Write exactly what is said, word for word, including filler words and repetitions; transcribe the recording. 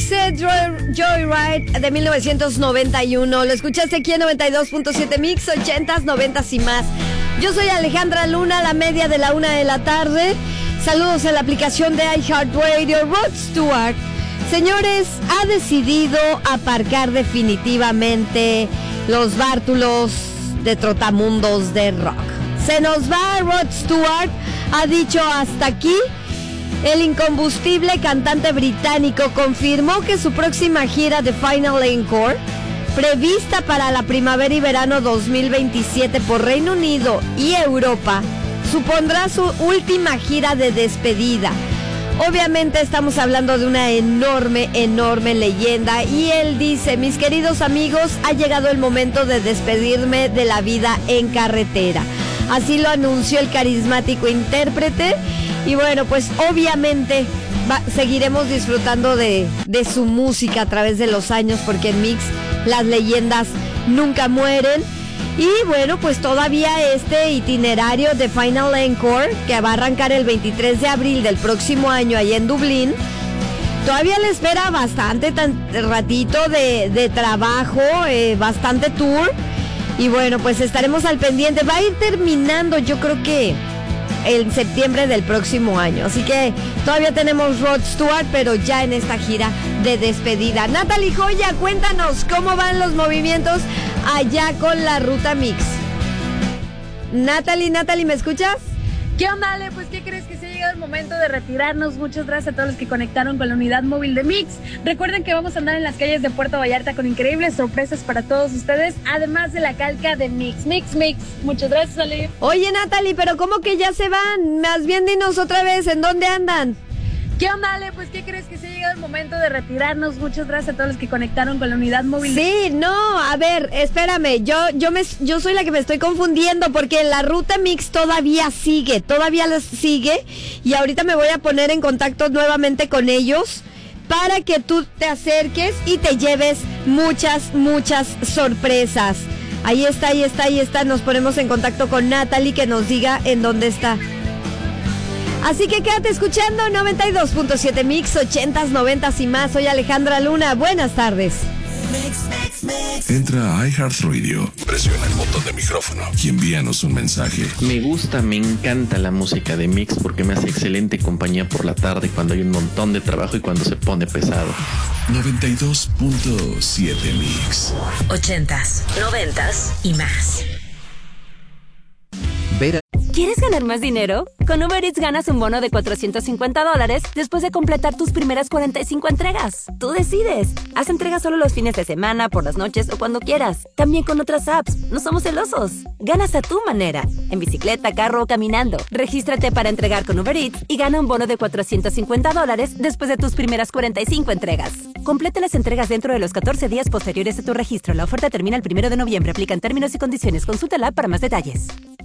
Roxette Joy- Joyride de mil novecientos noventa y uno. Lo escuchaste aquí en noventa y dos punto siete Mix, ochentas, noventas y más. Yo soy Alejandra Luna, la media de la una de la tarde. Saludos a la aplicación de iHeartRadio. Rod Stewart, señores, ha decidido aparcar definitivamente los bártulos de trotamundos de rock. Se nos va Rod Stewart, ha dicho hasta aquí. El incombustible cantante británico confirmó que su próxima gira de Final Encore, prevista para la primavera y verano dos mil veintisiete por Reino Unido y Europa, supondrá su última gira de despedida. Obviamente estamos hablando de una enorme, enorme leyenda y él dice: mis queridos amigos, ha llegado el momento de despedirme de la vida en carretera. Así lo anunció el carismático intérprete. Y bueno, pues obviamente va, seguiremos disfrutando de, de su música a través de los años, porque en Mix las leyendas nunca mueren. Y bueno, pues todavía este itinerario de Final Encore, que va a arrancar el veintitrés de abril del próximo año allá en Dublín, todavía le espera bastante tan, ratito de, de trabajo, eh, bastante tour. Y bueno, pues estaremos al pendiente. Va a ir terminando, yo creo que en septiembre del próximo año. Así que todavía tenemos Rod Stewart, pero ya en esta gira de despedida. Natalie Joya, cuéntanos cómo van los movimientos allá con la Ruta Mix. Natalie, Natalie, ¿me escuchas? ¿Qué onda, Ale? Pues, ¿qué crees? Que se ha llegado el momento de retirarnos. Muchas gracias a todos los que conectaron con la unidad móvil de Mix. Recuerden que vamos a andar en las calles de Puerto Vallarta con increíbles sorpresas para todos ustedes, además de la calca de Mix. Mix, Mix. Muchas gracias, Ale. Oye, Natalie, pero ¿cómo que ya se van? Más bien dinos otra vez, ¿en dónde andan? ¿Qué onda, Ale? Pues, ¿qué crees? Que se ha llegado el momento de retirarnos. Muchas gracias a todos los que conectaron con la unidad móvil. Sí, no, a ver, espérame, yo, yo, me, yo soy la que me estoy confundiendo, porque la Ruta Mix todavía sigue, todavía les sigue, y ahorita me voy a poner en contacto nuevamente con ellos para que tú te acerques y te lleves muchas, muchas sorpresas. Ahí está, ahí está, ahí está, nos ponemos en contacto con Natalie, que nos diga en dónde está. Así que quédate escuchando noventa y dos punto siete Mix, ochentas, noventas y más. Soy Alejandra Luna, buenas tardes. Entra a iHeartRadio, presiona el botón de micrófono y envíanos un mensaje. Me gusta, me encanta la música de Mix porque me hace excelente compañía por la tarde cuando hay un montón de trabajo y cuando se pone pesado. noventa y dos punto siete Mix. Ochentas, noventas y más. Vera. ¿Quieres ganar más dinero? Con Uber Eats ganas un bono de cuatrocientos cincuenta dólares después de completar tus primeras cuarenta y cinco entregas. Tú decides. Haz entregas solo los fines de semana, por las noches o cuando quieras. También con otras apps. No somos celosos. Ganas a tu manera. En bicicleta, carro o caminando. Regístrate para entregar con Uber Eats y gana un bono de cuatrocientos cincuenta dólares después de tus primeras cuarenta y cinco entregas. Completa las entregas dentro de los catorce días posteriores a tu registro. La oferta termina el primero de noviembre. Aplican términos y condiciones. Consulta la app para más detalles.